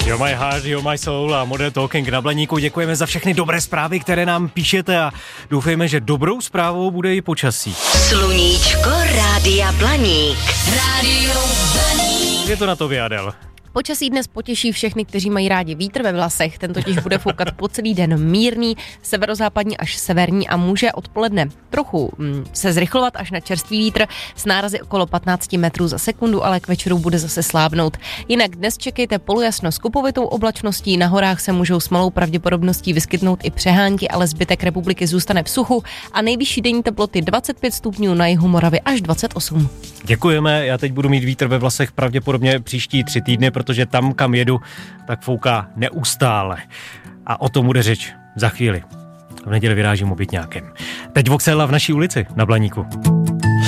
You're my heart, you're my soul a Modern Talking na Blaníku. Děkujeme za všechny dobré zprávy, které nám píšete a doufejme, že dobrou zprávou bude i počasí. Sluníčko Rádia Blaník. Rádio Blaník. Je to na to vyjadel. Počasí dnes potěší všechny, kteří mají rádi vítr ve vlasech. Ten totiž bude foukat po celý den mírný, severozápadní až severní a může odpoledne trochu se zrychlovat až na čerstvý vítr s nárazy okolo 15 metrů za sekundu, ale k večeru bude zase slábnout. Jinak dnes čekejte polojasno s kupovitou oblačností, na horách se můžou s malou pravděpodobností vyskytnout i přehánky, ale zbytek republiky zůstane v suchu a nejvyšší denní teploty 25 stupňů na jihu Moravy až 28. Děkujeme, já teď budu mít vítr ve vlasech pravděpodobně příští 3 týdny, protože tam, kam jedu, tak fouká neustále. A o tom bude řeč za chvíli. V neděli vyrážím obytňákem. Teď Voxela v naší ulici na Blaníku.